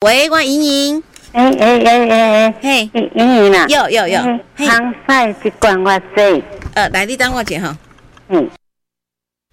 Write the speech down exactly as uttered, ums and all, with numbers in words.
喂，我莹莹。 哎哎哎哎哎， 嘿， 莹莹啊， 有有有，嘿， 香菜一罐我洗， 呃，来你等我一下哈。 嗯。